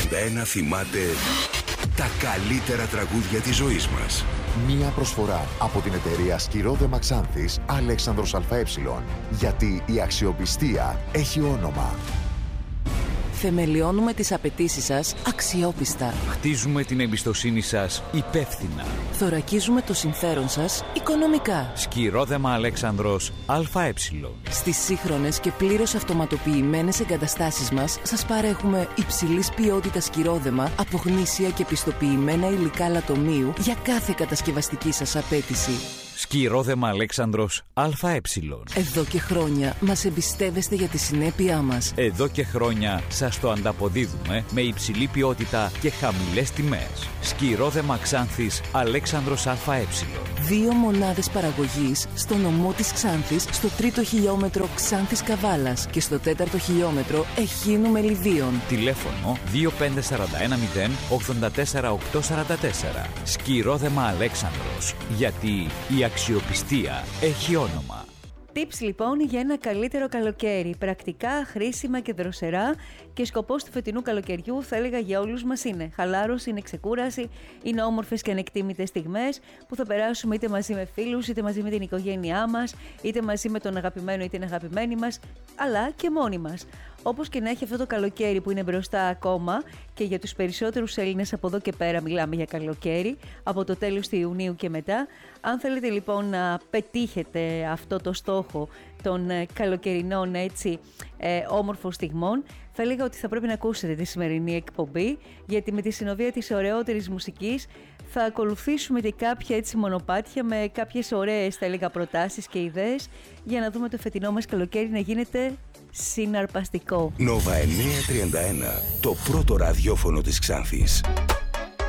31 θυμάται τα καλύτερα τραγούδια της ζωής μας. Μία προσφορά από την εταιρεία Σκυρόδεμα Ξάνθης Αλέξανδρος ΑΕ. Γιατί η αξιοπιστία έχει όνομα. Θεμελιώνουμε τις απαιτήσεις σας αξιόπιστα. Χτίζουμε την εμπιστοσύνη σας υπεύθυνα. Θωρακίζουμε το συμφέρον σας οικονομικά. Σκυρόδεμα Αλέξανδρος ΑΕ. Στις σύγχρονες και πλήρως αυτοματοποιημένες εγκαταστάσεις μας σας παρέχουμε υψηλής ποιότητας σκυρόδεμα από γνήσια και πιστοποιημένα υλικά λατομείου για κάθε κατασκευαστική σας απέτηση. Σκυρόδεμα Αλέξανδρος ΑΕ. Εδώ και χρόνια μας εμπιστεύεστε για τη συνέπειά μας. Εδώ και χρόνια σας το ανταποδίδουμε με υψηλή ποιότητα και χαμηλές τιμές. Σκυρόδεμα Ξάνθης Αλέξανδρος ΑΕ. 2 μονάδες παραγωγής στο νομό της Ξάνθης, στο 3ο χιλιόμετρο Ξάνθης Καβάλας και στο 4ο χιλιόμετρο Εχίνου Μελιδίων. Τηλέφωνο 25410 84844. Σκυρόδεμα Αλέξανδρος. Γιατί η αξιοπιστία έχει όνομα. Tips λοιπόν για ένα καλύτερο καλοκαίρι. Πρακτικά, χρήσιμα και δροσερά, και σκοπός του φετινού καλοκαιριού, θα έλεγα, για όλους μας είναι χαλάρωση, είναι ξεκούραση, είναι όμορφες και ανεκτήμητες στιγμές που θα περάσουμε είτε μαζί με φίλους, είτε μαζί με την οικογένειά μας, είτε μαζί με τον αγαπημένο ή την αγαπημένη μας, αλλά και μόνοι μας. Όπως και να έχει αυτό το καλοκαίρι που είναι μπροστά ακόμα, και για τους περισσότερους Έλληνες από εδώ και πέρα μιλάμε για καλοκαίρι, από το τέλος του Ιουνίου και μετά. Αν θέλετε λοιπόν να πετύχετε αυτό το στόχο των καλοκαιρινών όμορφων στιγμών, θα έλεγα ότι θα πρέπει να ακούσετε τη σημερινή εκπομπή, γιατί με τη συνοδεία της ωραιότερης μουσικής θα ακολουθήσουμε και κάποια μονοπάτια με κάποιες ωραίες, θα έλεγα, προτάσεις και ιδέες για να δούμε το φετινό μας καλοκαίρι να γίνεται συναρπαστικό. Nova 931, το πρώτο ραδιόφωνο της Ξάνθης.